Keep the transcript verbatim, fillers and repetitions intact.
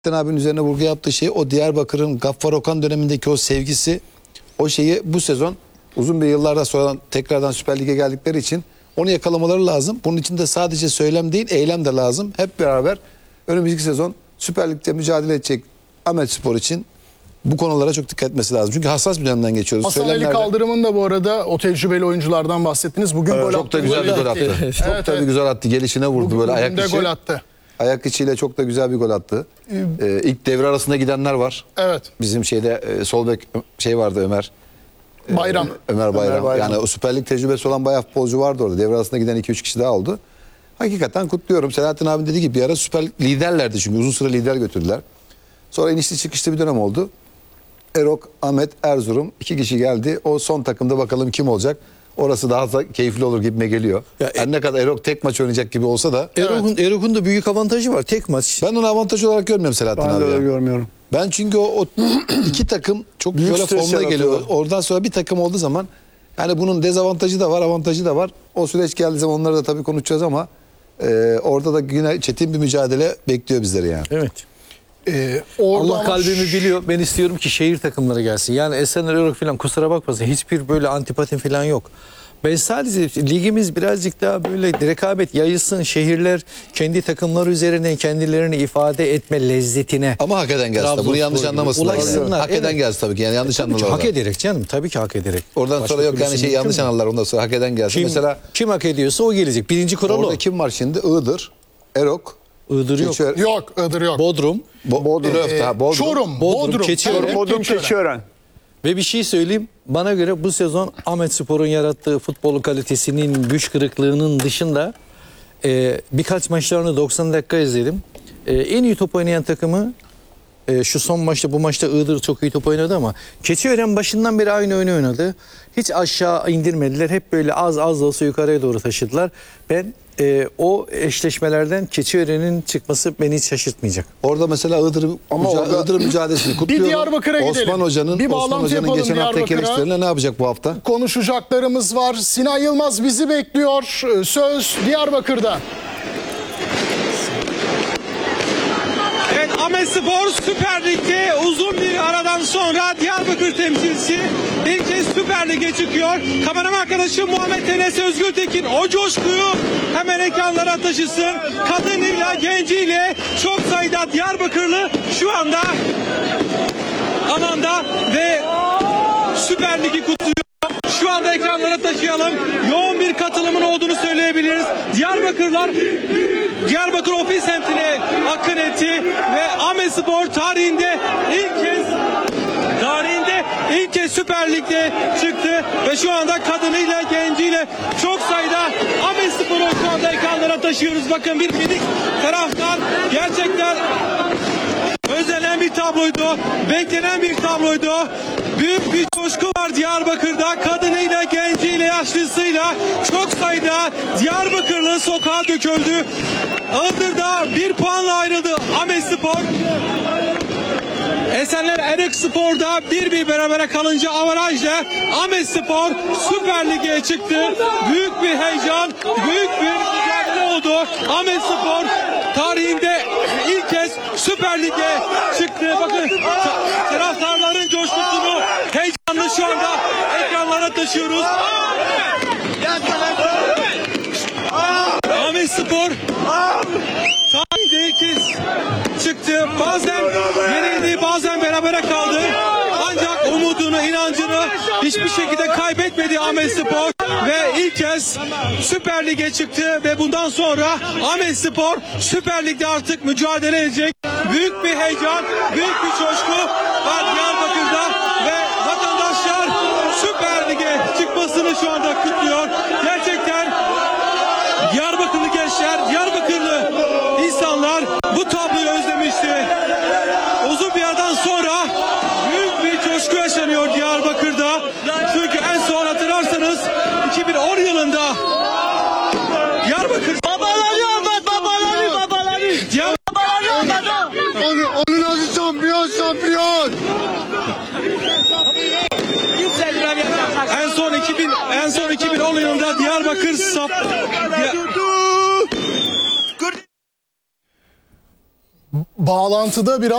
abinin üzerine vurgu yaptığı şey o Diyarbakır'ın Gaffar Okan dönemindeki o sevgisi, o şeyi bu sezon uzun bir yıllardan sonra tekrardan Süper Lig'e geldikleri için onu yakalamaları lazım. Bunun için de sadece söylem değil, eylem de lazım. Hep beraber önümüzdeki sezon Süper Lig'de mücadele edecek Ahmetspor için bu konulara çok dikkat etmesi lazım. Çünkü hassas bir dönemden geçiyoruz. Hasan Ali Kaldırım'ın da bu arada o tecrübeli oyunculardan bahsettiniz. Bugün evet, gol çok attı. da güzel bir gol attı. Evet, çok evet. da bir güzel attı. Gelişine vurdu Bugün, böyle ayak içi. gol attı. Ayak içiyle çok da güzel bir gol attı. Ee, ilk devre arasında gidenler var. Evet. Bizim şeyde e, sol bek şey vardı Ömer. Bayram. Ee, Ömer Bayram. Ömer Bayram. Yani o Süper Lig tecrübesi olan bayağı futbolcu vardı orada. Devre arasında giden iki üç kişi daha oldu. Hakikaten kutluyorum. Selahattin abinin dediği gibi bir ara Süper Lig liderlerdi çünkü uzun süre lider götürdüler. Sonra inişli çıkışlı bir dönem oldu. Erok, Ahmet, Erzurum iki kişi geldi. O son takımda bakalım kim olacak. Orası daha da keyifli olur gibime geliyor. Ya, Her ne kadar Erok tek maç oynayacak gibi olsa da. Erok'un evet. Erok'un da büyük avantajı var. Tek maç. Ben onu avantaj olarak görmüyorum Selahattin ben abi. Ben de öyle ya. görmüyorum. Ben çünkü o, o iki takım çok Büyük böyle formda geliyor. Oradan sonra bir takım olduğu zaman yani bunun dezavantajı da var, avantajı da var. O süreç geldiği zaman onları da tabii konuşacağız ama e, orada da yine çetin bir mücadele bekliyor bizleri yani. Evet. Ee, Allah kalbimi biliyor. Ben istiyorum ki şehir takımları gelsin. Yani Esenler, Erok falan kusura bakmasın. Hiçbir böyle antipatim falan yok. Ben sadece ligimiz birazcık daha böyle rekabet yayılsın. Şehirler kendi takımları üzerine kendilerini ifade etme lezzetine. Ama hak eden gelsin. Bunu yanlış anlamasınlar. Ulaşsınlar. Hak eden evet. gelsin tabii ki. Yani yanlış anlamalar. Hak ederek canım. Tabii ki hak ederek. Oradan Başka sonra yok yani şey yanlış mi? anlarlar. Ondan sonra hak eden gelsin. Kim, Mesela kim hak ediyorsa o gelecek. Birinci kural orada o. kim var şimdi? Iğdır, Erok, Iğdır yok. Keçiören. Yok, Iğdır yok. Bodrum. Bo Bodrum. Ee, ha, Bodrum. Çorum, Bodrum, Bodrum, Keçiören. evet, Bodrum, Keçiören. Keçiören. Ve bir şey söyleyeyim. Bana göre bu sezon Ahmetspor'un yarattığı futbol kalitesinin, güç kırıklığının dışında e, birkaç maçlarını doksan dakika izledim. E, en iyi top oynayan takımı e, şu son maçta, bu maçta Iğdır çok iyi top oynadı ama Keçiören başından beri aynı oyunu oynadı. Hiç aşağı indirmediler. Hep böyle az az da olsa yukarıya doğru taşıdılar. Ben e, o eşleşmelerden Keçiören'in çıkması beni hiç şaşırtmayacak. Orada mesela Iğdır Ama müca orada Iğdır mücadelesini kutluyorum. Bir Diyarbakır'a gidelim. Osman Hoca'nın Bir Osman bağlantı Hoca'nın yapalım geçen haftaki Diyarbakır'a. eleştirilerine ne yapacak bu hafta? Konuşacaklarımız var. Sinan Yılmaz bizi bekliyor. Söz Diyarbakır'da. Evet, Ahmetspor Süper Lig'de uzun bir aradan sonra Diyarbakır temsilcisi ilk kez Süper Lig'e çıkıyor. Kameraman arkadaşım Muhammed Enes Özgürtekin o coşkuyu hemen ekranlara taşısın. Kadınıyla, genciyle çok sayıda Diyarbakırlı şu anda alanda ve Süper Lig'i kutluyor. Şu anda ekranlara taşıyalım. Yoğun bir katılımın olduğunu söyleyebiliriz. Diyarbakırlar Diyarbakır Ofis semtine akın etti ve Ahmetspor tarihinde ilk kez tarihinde ilk kez Süper Lig'de çıktı ve şu anda kadınıyla genciyle çok sayıda Ahmetspor'u şu anda ekranlara taşıyoruz. Bakın bir minik taraftar gerçekten özlenen bir tabloydu, beklenen bir tabloydu. Büyük bir coşku var Diyarbakır'da. Kadınıyla, genciyle, yaşlısıyla çok sayıda Diyarbakırlı sokağa döküldü. Iğdır'da bir puanla ayrıldı Ahmetspor. Esenler Erikspor'da bir bir berabere kalınca avarajla Ahmetspor Süper Lig'e çıktı. Büyük bir heyecan, büyük bir mücadele oldu. Ahmetspor tarihinde ilk kez Süper Lig'e çıktı. Bakın taraftarların coşkusunu, heyecanını şu anda ekranlara taşıyoruz. Ahmetspor tarihinde ilk kez çıktı. Bazen yenildi, bazen berabere kaldı. Ancak umudunu, inancını hiçbir şekilde kaybetmedi Ahmetspor ve ilk kez Süper Lig'e çıktı ve bundan sonra Ahmetspor Süper Lig'de artık mücadele edecek. Büyük bir heyecan, büyük bir coşku var Diyarbakır'da ve vatandaşlar Süper Lig'e çıkmasını şu anda kutluyor. Gerçekten Diyarbakırlı gençler, Diyarbakırlı insanlar bu tabloyu özlemişti. Uzun bir aradan sonra büyük bir coşku yaşanıyor Diyarbakır'da. Çünkü en son hatırlarsanız iki bin on yılında Diyarbakır Babaları olmaz, babaları, babaları. Diyar Babaları olmaz. Onu, onun adı şampiyon, şampiyon. en son iki bin en son iki bin on yılında Diyarbakır sap Diya- bağlantıda biraz